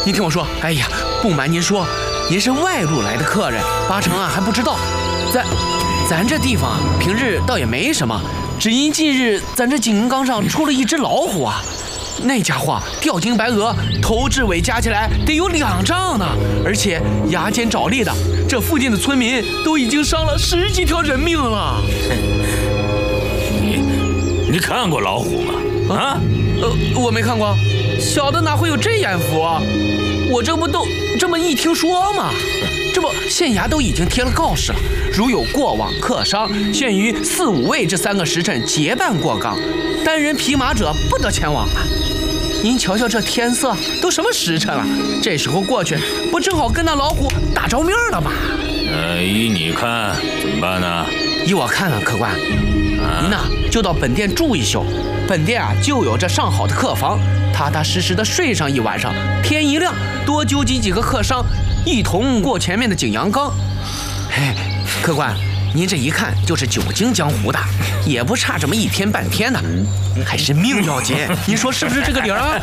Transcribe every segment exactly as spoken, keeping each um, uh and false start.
您听我说，哎呀，不瞒您说，您是外路来的客人，八成啊还不知道，咱咱这地方啊，平日倒也没什么，只因近日咱这井缸上出了一只老虎啊。那家伙吊睛白额，头至尾加起来得有两丈呢，而且牙尖爪利的，这附近的村民都已经伤了十几条人命了。 你你看过老虎吗？啊？ 呃，我没看过，小的哪会有这眼福啊？我这不都这么一听说吗？这不县衙都已经贴了告示了，如有过往客商，限于四五位这三个时辰结伴过岗，单人匹马者不得前往啊。您瞧瞧这天色都什么时辰了，这时候过去不正好跟那老虎打着面了吗？ 呃，依你看怎么办呢？ 依我看啊，客官，啊、您呐就到本店住一宿，本店啊就有这上好的客房，踏踏实实的睡上一晚上，天一亮多纠集几个客商，一同过前面的景阳冈。嘿，客官，您这一看就是久经江湖的，也不差这么一天半天的，还是命要紧。您说是不是这个理儿啊？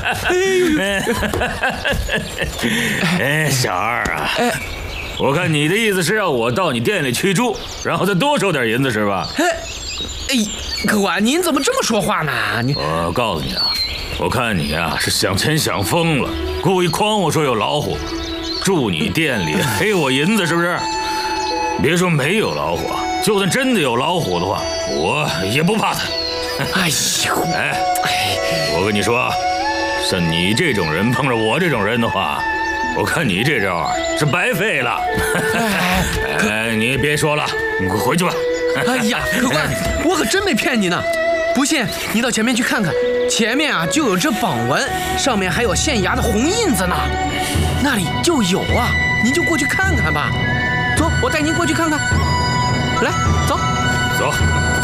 哎，小二啊，哎，我看你的意思是让我到你店里去住，然后再多收点银子是吧？ 哎，哎，客官，您怎么这么说话呢？你我告诉你啊，我看你啊是想钱想疯了，故意诓我说有老虎，住你店里黑我银子是不是？别说没有老虎，就算真的有老虎的话，我也不怕它。 哎呦， 哎，我跟你说，像你这种人碰着我这种人的话，我看你这招是白费了。哎，哎你别说了，你快回去吧。 哎呀，客官，我可真没骗你呢。不信，你到前面去看看，前面啊就有这榜文，上面还有县衙的红印子呢。那里就有啊，您就过去看看吧。走，我带您过去看看。来，走， 走。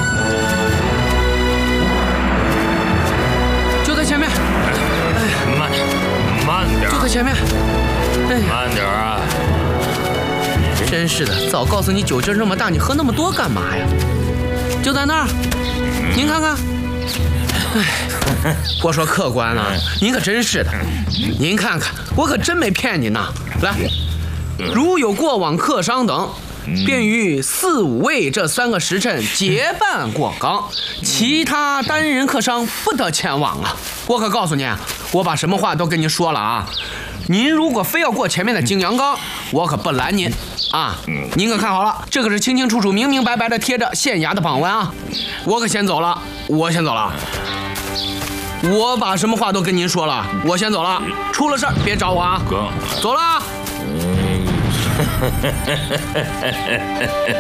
就在前面。 哎，慢点，慢点。 就在前面。 哎，慢点啊！ 真是的，早告诉你酒劲这么大，你喝那么多干嘛呀？就在那儿，您看看。哎，我说客官啊，您可真是的，您看看，我可真没骗您呐。来。如有过往客商等，便于四五位这三个时辰结伴过岗，其他单人客商不得前往啊！我可告诉您，我把什么话都跟您说了啊！您如果非要过前面的景阳冈，我可不拦您啊！您可看好了，这可是清清楚楚、明明白白的贴着县衙的榜文啊！我可先走了，我先走了。我把什么话都跟您说了，我先走了，出了事儿别找我啊！走了。